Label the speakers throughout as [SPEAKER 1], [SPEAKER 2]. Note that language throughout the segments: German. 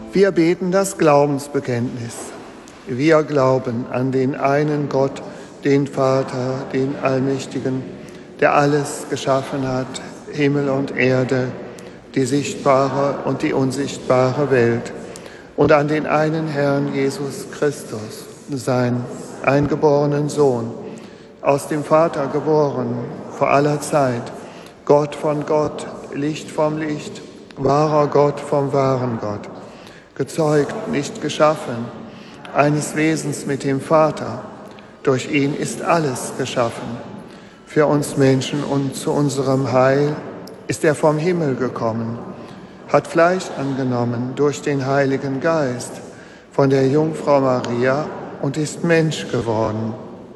[SPEAKER 1] Wir beten das Glaubensbekenntnis. Wir glauben an den einen Gott, den Vater, den Allmächtigen, der alles geschaffen hat, Himmel und Erde, die sichtbare und die unsichtbare Welt, und an den einen Herrn Jesus Christus, seinen eingeborenen Sohn, aus dem Vater geboren, vor aller Zeit, Gott von Gott, Licht vom Licht, wahrer Gott vom wahren Gott, gezeugt, nicht geschaffen, eines Wesens mit dem Vater. Durch ihn ist alles geschaffen. Für uns Menschen und zu unserem Heil ist er vom Himmel gekommen, hat Fleisch angenommen durch den Heiligen Geist von der Jungfrau Maria und ist Mensch geworden.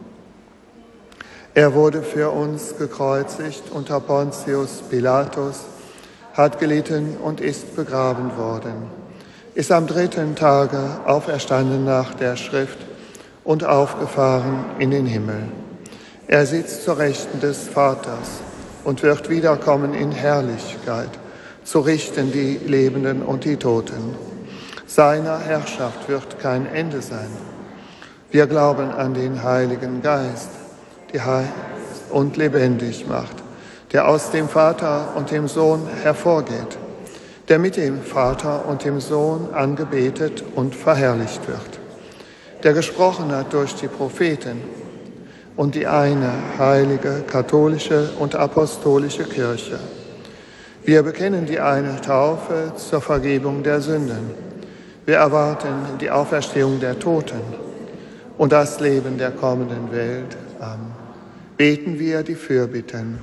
[SPEAKER 1] Er wurde für uns gekreuzigt unter Pontius Pilatus, hat gelitten und ist begraben worden, ist am 3. Tage auferstanden nach der Schrift und aufgefahren in den Himmel. Er sitzt zur Rechten des Vaters und wird wiederkommen in Herrlichkeit, zu richten die Lebenden und die Toten. Seiner Herrschaft wird kein Ende sein. Wir glauben an den Heiligen Geist, der heilt und lebendig macht, der aus dem Vater und dem Sohn hervorgeht, der mit dem Vater und dem Sohn angebetet und verherrlicht wird, der gesprochen hat durch die Propheten, und die eine heilige, katholische und apostolische Kirche. Wir bekennen die eine Taufe zur Vergebung der Sünden. Wir erwarten die Auferstehung der Toten und das Leben der kommenden Welt. Amen. Beten wir die Fürbitten.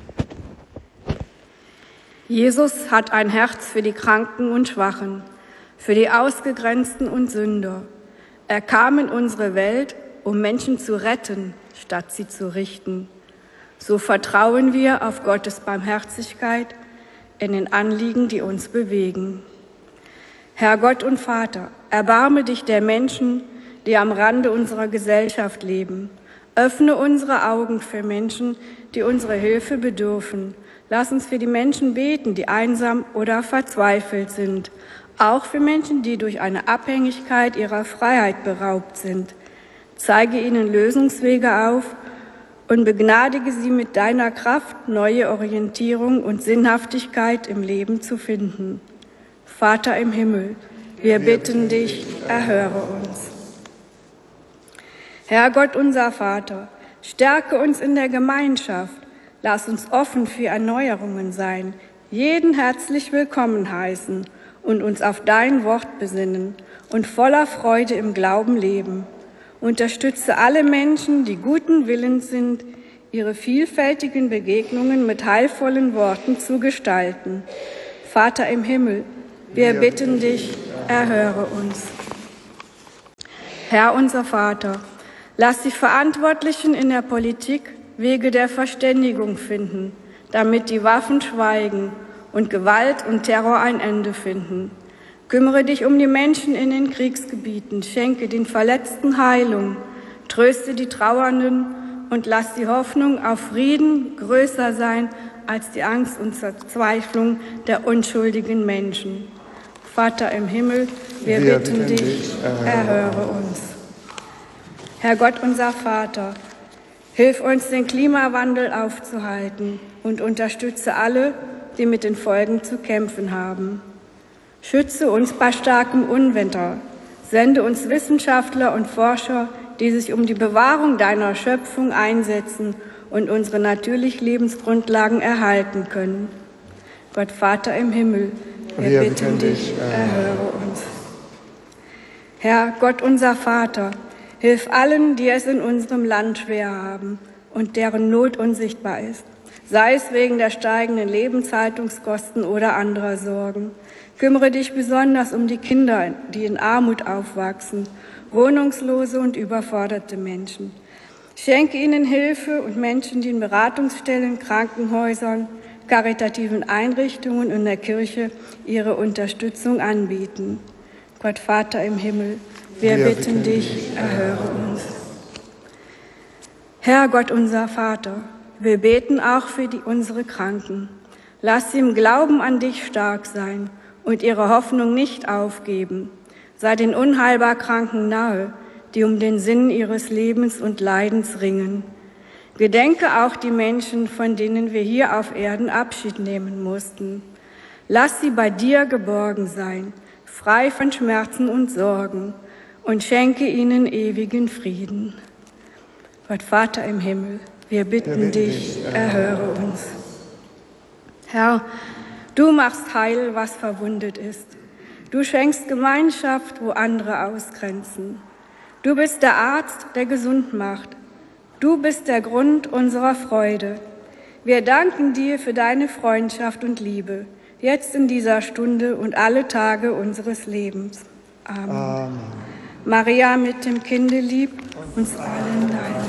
[SPEAKER 2] Jesus hat ein Herz für die Kranken und Schwachen, für die Ausgegrenzten und Sünder. Er kam in unsere Welt, um Menschen zu retten, statt sie zu richten. So vertrauen wir auf Gottes Barmherzigkeit in den Anliegen, die uns bewegen. Herr Gott und Vater, erbarme dich der Menschen, die am Rande unserer Gesellschaft leben. Öffne unsere Augen für Menschen, die unsere Hilfe bedürfen. Lass uns für die Menschen beten, die einsam oder verzweifelt sind. Auch für Menschen, die durch eine Abhängigkeit ihrer Freiheit beraubt sind. Zeige ihnen Lösungswege auf und begnadige sie mit deiner Kraft, neue Orientierung und Sinnhaftigkeit im Leben zu finden. Vater im Himmel, wir bitten dich, erhöre uns. Herr Gott, unser Vater, stärke uns in der Gemeinschaft. Lass uns offen für Erneuerungen sein, jeden herzlich willkommen heißen und uns auf dein Wort besinnen und voller Freude im Glauben leben. Unterstütze alle Menschen, die guten Willens sind, ihre vielfältigen Begegnungen mit heilvollen Worten zu gestalten. Vater im Himmel, wir bitten dich, erhöre uns. Herr unser Vater, lass die Verantwortlichen in der Politik Wege der Verständigung finden, damit die Waffen schweigen und Gewalt und Terror ein Ende finden. Kümmere dich um die Menschen in den Kriegsgebieten, schenke den Verletzten Heilung, tröste die Trauernden und lass die Hoffnung auf Frieden größer sein als die Angst und Verzweiflung der unschuldigen Menschen. Vater im Himmel, wir bitten dich, erhöre uns. Herr Gott, unser Vater, hilf uns, den Klimawandel aufzuhalten und unterstütze alle, die mit den Folgen zu kämpfen haben. Schütze uns bei starkem Unwetter, sende uns Wissenschaftler und Forscher, die sich um die Bewahrung deiner Schöpfung einsetzen und unsere natürlichen Lebensgrundlagen erhalten können. Gott Vater im Himmel, wir bitten dich, erhöre uns. Herr Gott unser Vater, hilf allen, die es in unserem Land schwer haben und deren Not unsichtbar ist, sei es wegen der steigenden Lebenshaltungskosten oder anderer Sorgen. Kümmere dich besonders um die Kinder, die in Armut aufwachsen, wohnungslose und überforderte Menschen. Schenke ihnen Hilfe und Menschen, die in Beratungsstellen, Krankenhäusern, karitativen Einrichtungen und der Kirche ihre Unterstützung anbieten. Gott Vater im Himmel, wir bitten dich, erhöre uns. Herr Gott unser Vater, wir beten auch für unsere Kranken. Lass sie im Glauben an dich stark sein und ihre Hoffnung nicht aufgeben. Sei den unheilbar Kranken nahe, die um den Sinn ihres Lebens und Leidens ringen. Gedenke auch die Menschen, von denen wir hier auf Erden Abschied nehmen mussten. Lass sie bei dir geborgen sein, frei von Schmerzen und Sorgen, und schenke ihnen ewigen Frieden. Gott Vater im Himmel, wir bitten dich, erhöre uns. Herr, du machst heil, was verwundet ist. Du schenkst Gemeinschaft, wo andere ausgrenzen. Du bist der Arzt, der gesund macht. Du bist der Grund unserer Freude. Wir danken dir für deine Freundschaft und Liebe, jetzt in dieser Stunde und alle Tage unseres Lebens. Amen. Amen. Maria mit dem Kinde lieb uns allen leid.